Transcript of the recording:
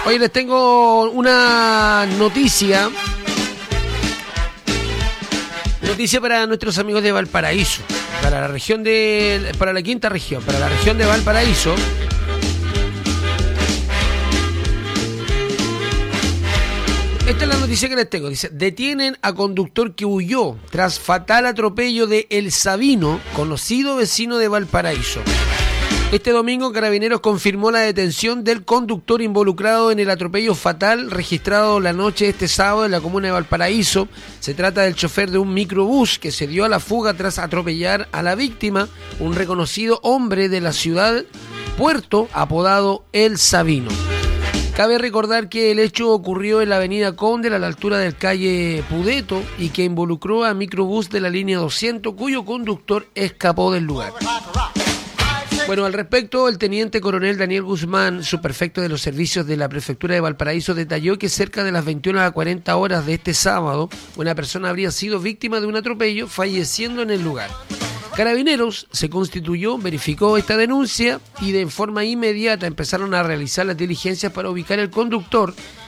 Hoy les tengo una noticia. Noticia para nuestros amigos de Valparaíso. Para la quinta región, para la región de Valparaíso. Esta es la noticia que les tengo. Dice, detienen a conductor que huyó tras fatal atropello de El Sabino, conocido vecino de Valparaíso. Este domingo Carabineros confirmó la detención del conductor involucrado en el atropello fatal registrado la noche de este sábado en la comuna de Valparaíso. Se trata del chofer de un microbús que se dio a la fuga tras atropellar a la víctima, un reconocido hombre de la ciudad Puerto apodado El Sabino. Cabe recordar que el hecho ocurrió en la avenida Condel a la altura del calle Pudeto y que involucró a microbús de la línea 200 cuyo conductor escapó del lugar. Bueno, al respecto, el teniente coronel Daniel Guzmán, subprefecto de los servicios de la prefectura de Valparaíso, detalló que cerca de las 21 a 40 horas de este sábado, una persona habría sido víctima de un atropello, falleciendo en el lugar. Carabineros se constituyó, verificó esta denuncia y de forma inmediata empezaron a realizar las diligencias para ubicar el conductor